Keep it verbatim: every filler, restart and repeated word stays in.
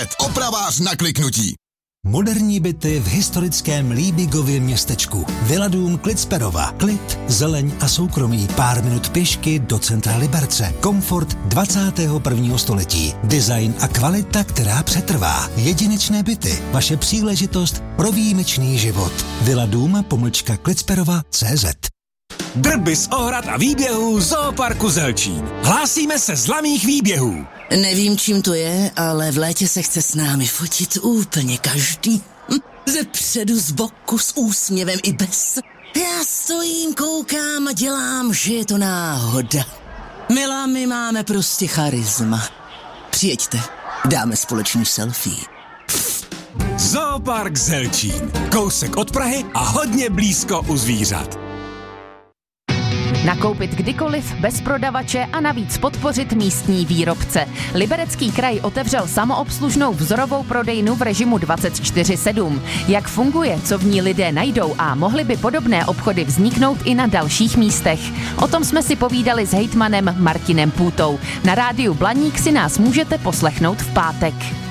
Opravář na kliknutí. Moderní byty v historickém Líbigově městečku. Vila Dům Klitsperova. Klid, zeleň a soukromí. Pár minut pěšky do centra Liberce. Komfort dvacátého prvního století. Design a kvalita, která přetrvá. Jedinečné byty. Vaše příležitost pro výjimečný život. Vila Dům pomlčka Klitsperova tečka cé zet. Drby z ohrad a výběhů Zooparku Zelčín. Hlásíme se z laných výběhů. Nevím, čím to je, ale v létě se chce s námi fotit úplně každý. Hm, ze předu, z boku, s úsměvem i bez. Já stojím, koukám a dělám, že je to náhoda. Milá, my máme prostě charisma. Přijeďte, dáme společný selfie. Zoopark Zelčín. Kousek od Prahy a hodně blízko u zvířat. Nakoupit kdykoliv, bez prodavače a navíc podpořit místní výrobce. Liberecký kraj otevřel samoobslužnou vzorovou prodejnu v režimu dvacet čtyři sedm. Jak funguje, co v ní lidé najdou a mohly by podobné obchody vzniknout i na dalších místech? O tom jsme si povídali s hejtmanem Martinem Půtou. Na rádiu Blaník si nás můžete poslechnout v pátek.